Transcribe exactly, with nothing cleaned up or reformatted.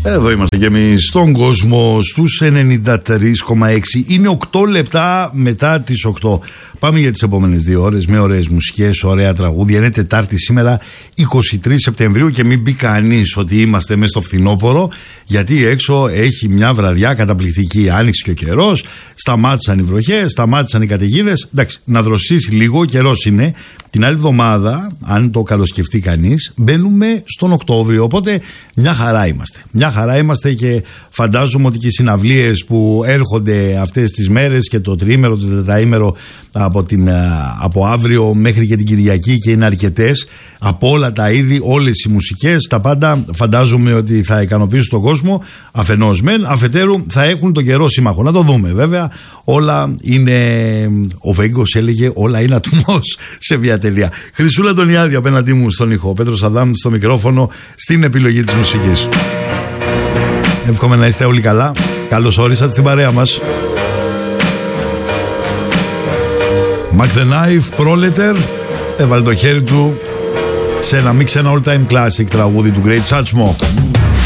Εδώ είμαστε και εμείς στον κόσμο στους ενενήντα τρία κόμμα έξι. Είναι οκτώ λεπτά μετά τις οκτώ. Πάμε για τις επόμενες δύο ώρες με ωραίες μουσικές, ωραία τραγούδια. Είναι Τετάρτη σήμερα είκοσι τρεις Σεπτεμβρίου και μην πει κανείς ότι είμαστε μέσα στο φθινόπωρο, γιατί έξω έχει μια βραδιά καταπληκτική. Άνοιξε και ο καιρός, σταμάτησαν οι βροχές, σταμάτησαν οι καταιγίδες. Εντάξει, να δροσίσει λίγο, ο καιρός είναι. Την άλλη εβδομάδα, αν το καλοσκεφτεί κανείς, μπαίνουμε στον Οκτώβριο. Οπότε μια χαρά είμαστε. Μια χαρά είμαστε και φαντάζομαι ότι και οι συναυλίες που έρχονται αυτές τις μέρες και το τριήμερο, το τετραήμερο από, την, από αύριο μέχρι και την Κυριακή, και είναι αρκετές από όλα τα είδη, όλες οι μουσικές, τα πάντα φαντάζομαι ότι θα ικανοποιήσουν τον κόσμο. Αφενός μεν, αφετέρου θα έχουν τον καιρό σύμμαχο. Να το δούμε βέβαια. Όλα είναι, ο Βέγκος έλεγε, όλα είναι ατμός σε μια τελεία. Χρυσούλα Αντωνιάδη απέναντί μου στον ήχο, Πέτρος Αδάμ στο μικρόφωνο, στην επιλογή της μουσικής. Εύχομαι να είστε όλοι καλά. Καλώς όρισατε στην παρέα μας. Mac the Knife, Proletar, έβαλε το χέρι του σε ένα μίξ, ένα all time classic τραγούδι του Great Satchmo.